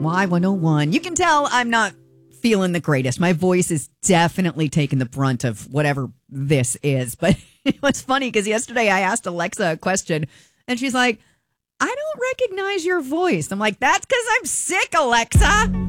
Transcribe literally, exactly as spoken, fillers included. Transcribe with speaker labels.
Speaker 1: Y one oh one. You can tell I'm not feeling the greatest. My voice is definitely taking the brunt of whatever this is. But it was funny because yesterday I asked Alexa a question and she's like, I don't recognize your voice. I'm like, that's because I'm sick, Alexa.